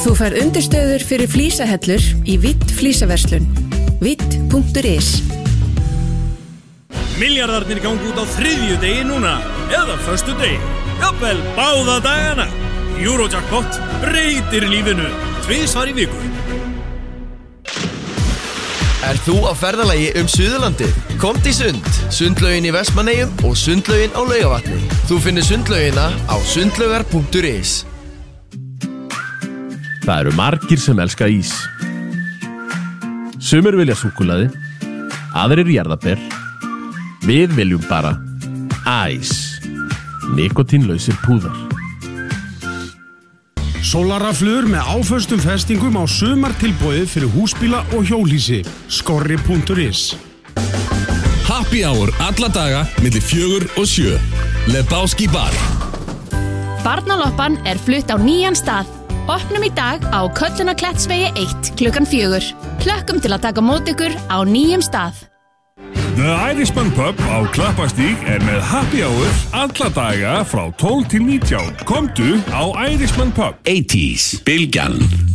Þú fær undirstöður fyrir flísahellur í Vitt flísaverslun. Vitt.is. Milljarðarnir gangi út á þriðjudegi núna, eða föstudegi, jafnvel báða dagana. Eurojackpot breytir lífinu, 2 í viku. Þú á ferðalagi Suðurlandið? Komdu í sund, sundlaugin í Vestmannaeyjum og sundlaugin á Laugarvatni. Þú finnur sundlaugina á sundlaugar.is. Það eru margir sem elska ís. Sumir vilja súkkulaði, aðrir jarðarber. Við viljum bara æs. Nikotínlausir púðar. Sólarrafhlöður með áföstum festingum á sumartilboði fyrir húsbíla og hjólhýsi. Skorri.is. Happy hour alla daga milli 4 og 7. Lebowski bar. Barnaloppan flutt á nýjan stað. Opnum í dag á Köllunarklettsvegi 1 klukkan 4. Hlökkum til að taka mót ykkur á nýjum stað. The Irishman Pub á Klappastíg með happy hour alla daga frá 12 til 19. Komdu á Irishman Pub. 80s, Bylgjan.